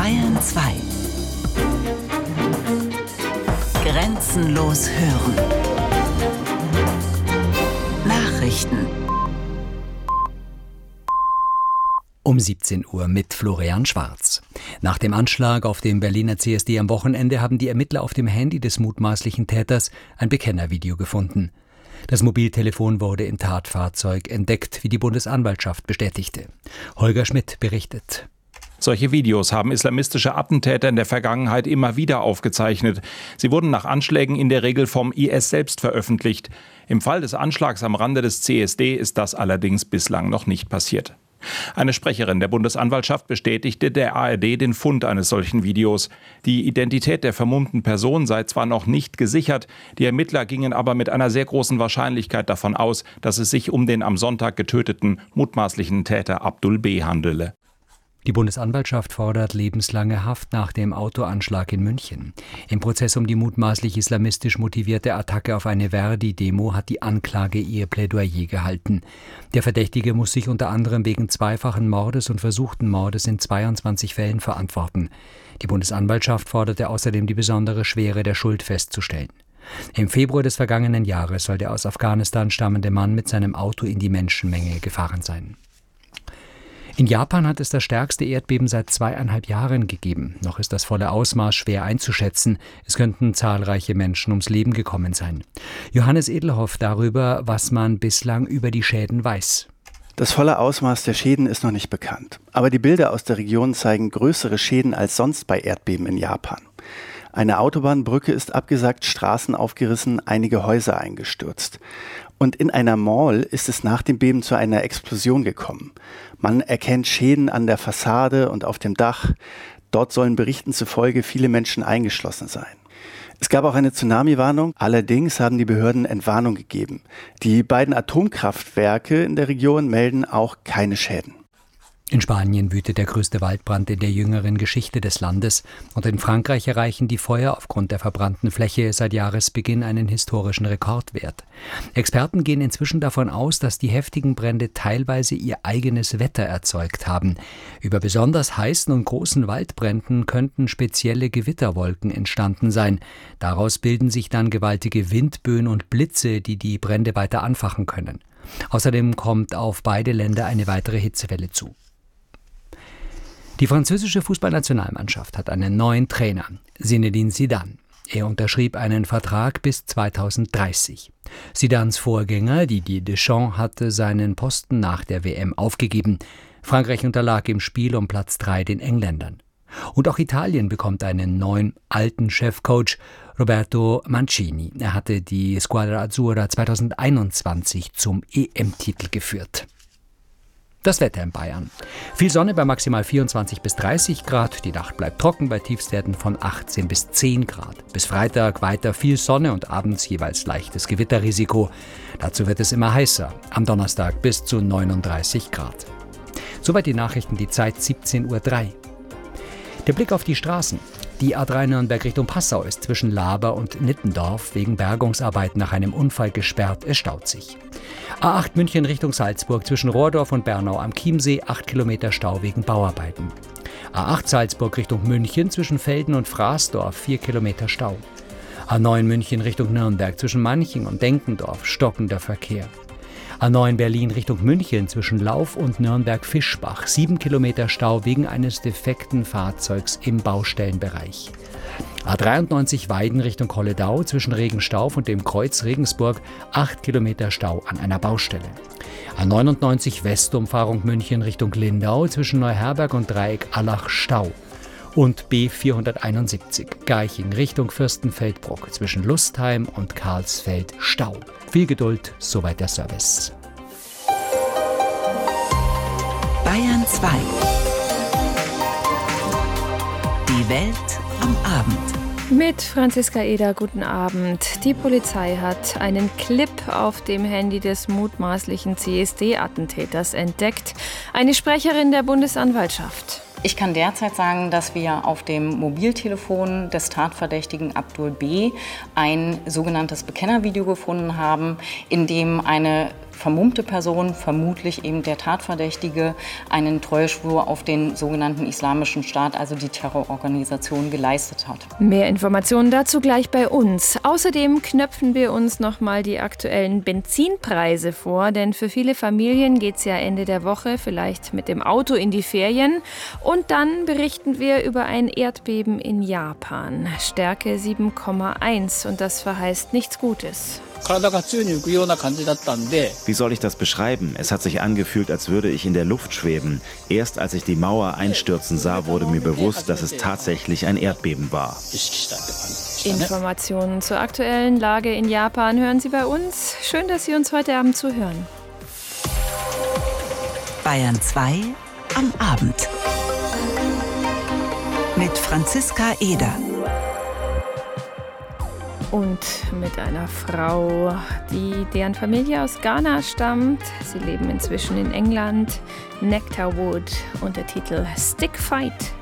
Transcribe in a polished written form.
Bayern 2. Grenzenlos hören. Nachrichten. Um 17 Uhr mit Florian Schwarz. Nach dem Anschlag auf dem Berliner CSD am Wochenende haben die Ermittler auf dem Handy des mutmaßlichen Täters ein Bekennervideo gefunden. Das Mobiltelefon wurde im Tatfahrzeug entdeckt, wie die Bundesanwaltschaft bestätigte. Holger Schmidt berichtet. Solche Videos haben islamistische Attentäter in der Vergangenheit immer wieder aufgezeichnet. Sie wurden nach Anschlägen in der Regel vom IS selbst veröffentlicht. Im Fall des Anschlags am Rande des CSD ist das allerdings bislang noch nicht passiert. Eine Sprecherin der Bundesanwaltschaft bestätigte der ARD den Fund eines solchen Videos. Die Identität der vermummten Person sei zwar noch nicht gesichert, die Ermittler gingen aber mit einer sehr großen Wahrscheinlichkeit davon aus, dass es sich um den am Sonntag getöteten mutmaßlichen Täter Abdul B. handele. Die Bundesanwaltschaft fordert lebenslange Haft nach dem Autoanschlag in München. Im Prozess um die mutmaßlich islamistisch motivierte Attacke auf eine Verdi-Demo hat die Anklage ihr Plädoyer gehalten. Der Verdächtige muss sich unter anderem wegen zweifachen Mordes und versuchten Mordes in 22 Fällen verantworten. Die Bundesanwaltschaft forderte außerdem die besondere Schwere der Schuld festzustellen. Im Februar des vergangenen Jahres soll der aus Afghanistan stammende Mann mit seinem Auto in die Menschenmenge gefahren sein. In Japan hat es das stärkste Erdbeben seit 2,5 Jahren gegeben. Noch ist das volle Ausmaß schwer einzuschätzen. Es könnten zahlreiche Menschen ums Leben gekommen sein. Johannes Edelhoff darüber, was man bislang über die Schäden weiß. Das volle Ausmaß der Schäden ist noch nicht bekannt. Aber die Bilder aus der Region zeigen größere Schäden als sonst bei Erdbeben in Japan. Eine Autobahnbrücke ist abgesackt, Straßen aufgerissen, einige Häuser eingestürzt. Und in einer Mall ist es nach dem Beben zu einer Explosion gekommen. Man erkennt Schäden an der Fassade und auf dem Dach. Dort sollen Berichten zufolge viele Menschen eingeschlossen sein. Es gab auch eine Tsunami-Warnung, allerdings haben die Behörden Entwarnung gegeben. Die beiden Atomkraftwerke in der Region melden auch keine Schäden. In Spanien wütet der größte Waldbrand in der jüngeren Geschichte des Landes und in Frankreich erreichen die Feuer aufgrund der verbrannten Fläche seit Jahresbeginn einen historischen Rekordwert. Experten gehen inzwischen davon aus, dass die heftigen Brände teilweise ihr eigenes Wetter erzeugt haben. Über besonders heißen und großen Waldbränden könnten spezielle Gewitterwolken entstanden sein. Daraus bilden sich dann gewaltige Windböen und Blitze, die die Brände weiter anfachen können. Außerdem kommt auf beide Länder eine weitere Hitzewelle zu. Die französische Fußballnationalmannschaft hat einen neuen Trainer, Zinedine Zidane. Er unterschrieb einen Vertrag bis 2030. Zidanes Vorgänger, Didier Deschamps, hatte seinen Posten nach der WM aufgegeben. Frankreich unterlag im Spiel um Platz 3 den Engländern. Und auch Italien bekommt einen neuen, alten Chefcoach, Roberto Mancini. Er hatte die Squadra Azzurra 2021 zum EM-Titel geführt. Das Wetter in Bayern. Viel Sonne bei maximal 24 bis 30 Grad. Die Nacht bleibt trocken bei Tiefstwerten von 18 bis 10 Grad. Bis Freitag weiter viel Sonne und abends jeweils leichtes Gewitterrisiko. Dazu wird es immer heißer. Am Donnerstag bis zu 39 Grad. Soweit die Nachrichten, die Zeit 17:03 Uhr. Der Blick auf die Straßen. Die A3 Nürnberg Richtung Passau ist zwischen Laber und Nittendorf wegen Bergungsarbeiten nach einem Unfall gesperrt. Es staut sich. A8 München Richtung Salzburg zwischen Rohrdorf und Bernau am Chiemsee 8 Kilometer Stau wegen Bauarbeiten. A8 Salzburg Richtung München zwischen Velden und Fraßdorf 4 Kilometer Stau. A9 München Richtung Nürnberg zwischen Manching und Denkendorf stockender Verkehr. A9 Berlin Richtung München zwischen Lauf und Nürnberg-Fischbach 7 Kilometer Stau wegen eines defekten Fahrzeugs im Baustellenbereich. A93 Weiden Richtung Kolledau zwischen Regenstauf und dem Kreuz Regensburg 8 Kilometer Stau an einer Baustelle. A99 Westumfahrung München Richtung Lindau zwischen Neuherberg und Dreieck Allach Stau. Und B471 Garching Richtung Fürstenfeldbruck zwischen Lustheim und Karlsfeld Stau. Viel Geduld, soweit der Service. Bayern 2. Die Welt am Abend. Mit Franziska Eder, guten Abend. Die Polizei hat einen Clip auf dem Handy des mutmaßlichen CSD-Attentäters entdeckt. Eine Sprecherin der Bundesanwaltschaft. Ich kann derzeit sagen, dass wir auf dem Mobiltelefon des Tatverdächtigen Abdul B. ein sogenanntes Bekennervideo gefunden haben, in dem eine vermummte Person, vermutlich eben der Tatverdächtige, einen Treueschwur auf den sogenannten Islamischen Staat, also die Terrororganisation, geleistet hat. Mehr Informationen dazu gleich bei uns. Außerdem knöpfen wir uns nochmal die aktuellen Benzinpreise vor, denn für viele Familien geht es ja Ende der Woche vielleicht mit dem Auto in die Ferien. Und dann berichten wir über ein Erdbeben in Japan. Stärke 7,1 und das verheißt nichts Gutes. Wie soll ich das beschreiben? Es hat sich angefühlt, als würde ich in der Luft schweben. Erst als ich die Mauer einstürzen sah, wurde mir bewusst, dass es tatsächlich ein Erdbeben war. Informationen zur aktuellen Lage in Japan hören Sie bei uns. Schön, dass Sie uns heute Abend zuhören. Bayern 2 am Abend. Mit Franziska Eder. Und mit einer Frau, deren Familie aus Ghana stammt. Sie leben inzwischen in England. Nectarwood und der Titel Stick Fight.